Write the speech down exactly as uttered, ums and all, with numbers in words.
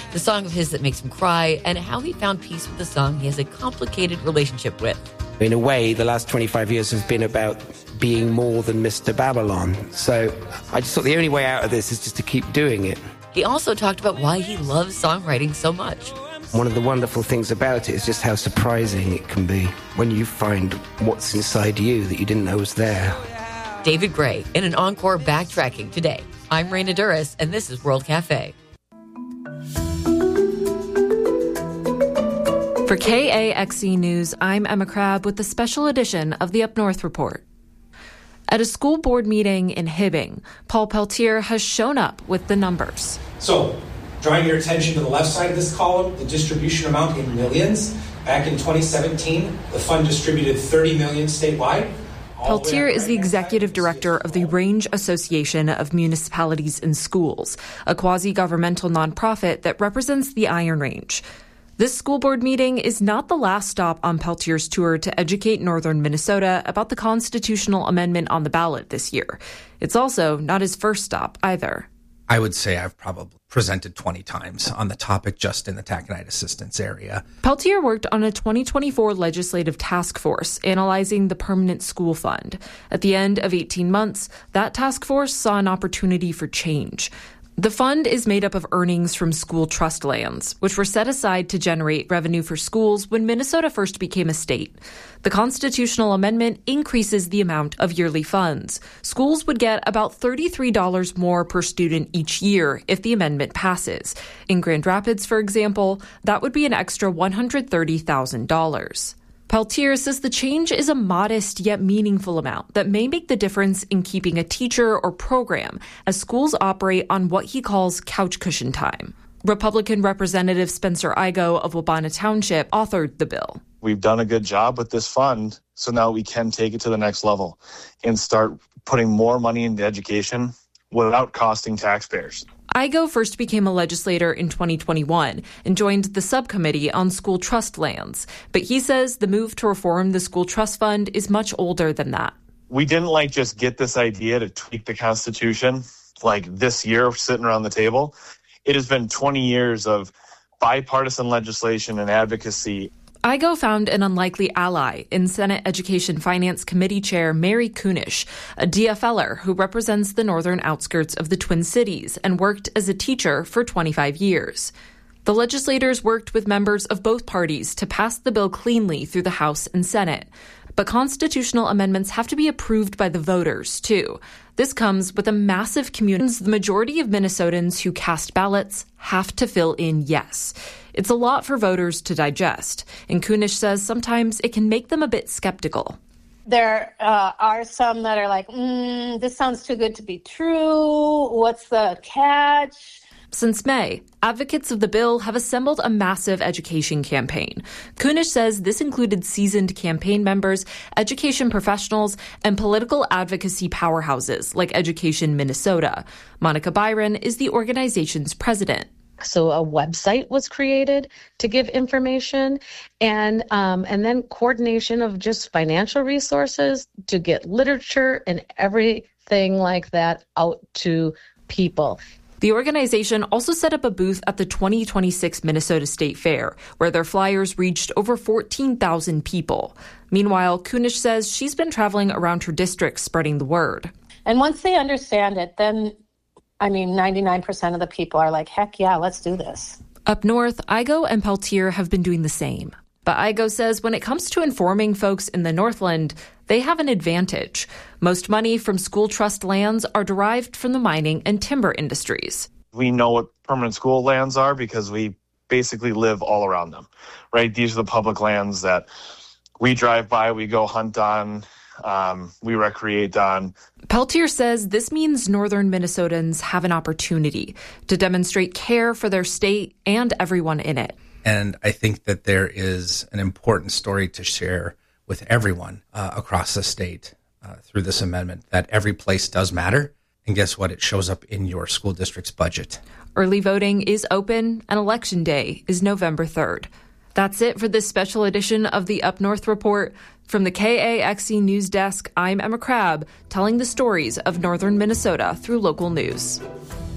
the song of his that makes him cry, and how he found peace with the song he has a complicated relationship with. In a way, the last twenty-five years has been about being more than Mister Babylon. So I just thought the only way out of this is just to keep doing it. He also talked about why he loves songwriting so much. One of the wonderful things about it is just how surprising it can be when you find what's inside you that you didn't know was there. David Gray in an encore backtracking today. I'm Raina Duras, and this is World Cafe. For K A X E News, I'm Emma Crabb with the special edition of the Up North Report. At a school board meeting in Hibbing, Paul Peltier has shown up with the numbers. So, drawing your attention to the left side of this column, the distribution amount in millions. Back in twenty seventeen, the fund distributed thirty million dollars statewide. Peltier is the executive director of the Range Association of Municipalities and Schools, a quasi-governmental nonprofit that represents the Iron Range. This school board meeting is not the last stop on Peltier's tour to educate northern Minnesota about the constitutional amendment on the ballot this year. It's also not his first stop either. I would say I've probably presented twenty times on the topic just in the taconite assistance area. Peltier worked on a twenty twenty-four legislative task force analyzing the permanent school fund. At the end of eighteen months, that task force saw an opportunity for change. The fund is made up of earnings from school trust lands, which were set aside to generate revenue for schools when Minnesota first became a state. The constitutional amendment increases the amount of yearly funds. Schools would get about thirty-three dollars more per student each year if the amendment passes. In Grand Rapids, for example, that would be an extra one hundred thirty thousand dollars. Peltier says the change is a modest yet meaningful amount that may make the difference in keeping a teacher or program as schools operate on what he calls couch cushion time. Republican Representative Spencer Igoe of Wabana Township authored the bill. We've done a good job with this fund, so now we can take it to the next level and start putting more money into education without costing taxpayers. Igoe first became a legislator in twenty twenty-one and joined the subcommittee on school trust lands. But he says the move to reform the school trust fund is much older than that. We didn't like just get this idea to tweak the Constitution like this year sitting around the table. It has been twenty years of bipartisan legislation and advocacy. Igoe found an unlikely ally in Senate Education Finance Committee Chair Mary Kunesh, a D F L er who represents the northern outskirts of the Twin Cities and worked as a teacher for twenty-five years. The legislators worked with members of both parties to pass the bill cleanly through the House and Senate. But constitutional amendments have to be approved by the voters, too. This comes with a massive community. The majority of Minnesotans who cast ballots have to fill in yes. It's a lot for voters to digest, and Kunesh says sometimes it can make them a bit skeptical. There uh, are some that are like, mm, this sounds too good to be true. What's the catch? Since May, advocates of the bill have assembled a massive education campaign. Kunesh says this included seasoned campaign members, education professionals, and political advocacy powerhouses like Education Minnesota. Monica Byron is the organization's president. So a website was created to give information, and um, and then coordination of just financial resources to get literature and everything like that out to people. The organization also set up a booth at the twenty twenty-six Minnesota State Fair, where their flyers reached over fourteen thousand people. Meanwhile, Kunesh says she's been traveling around her district spreading the word. And once they understand it, then I mean, ninety-nine percent of the people are like, heck yeah, let's do this. Up north, Igoe and Peltier have been doing the same. But Igoe says when it comes to informing folks in the Northland, they have an advantage. Most money from school trust lands are derived from the mining and timber industries. We know what permanent school lands are because we basically live all around them, right? These are the public lands that we drive by, we go hunt on, Um, we recreate on. Peltier says this means northern Minnesotans have an opportunity to demonstrate care for their state and everyone in it. And I think that there is an important story to share with everyone uh, across the state uh, through this amendment, that every place does matter. And guess what? It shows up in your school district's budget. Early voting is open, and Election Day is November third. That's it for this special edition of the Up North Report. From the K A X E News Desk, I'm Emma Crabb, telling the stories of northern Minnesota through local news.